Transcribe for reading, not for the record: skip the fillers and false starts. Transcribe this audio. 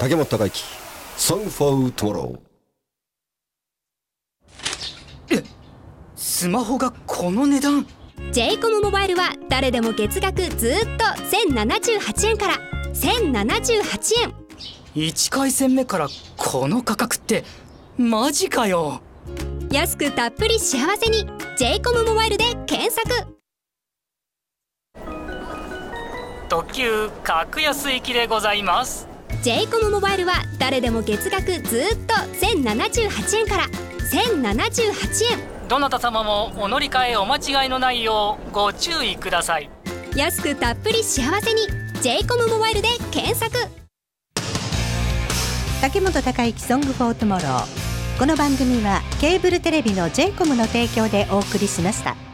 竹本孝之 Song for Tomorrow。 スマホがこの値段。 j コムモバイルは誰でも月額ずっと1078円から1078円。 1回戦目からこの価格ってマジかよ。 安くたっぷり幸せに j コムモバイルで検索。 特急格安行きでございます。 j コムモバイルは誰でも月額ずっと1078円から1078円。 どなた様もお乗り換えお間違いのないようご注意ください。 安くたっぷり幸せに j コムモバイルで検索。 竹本孝之ソングフォートゥモロー。この番組はケーブルテレビの j コムの提供でお送りしました。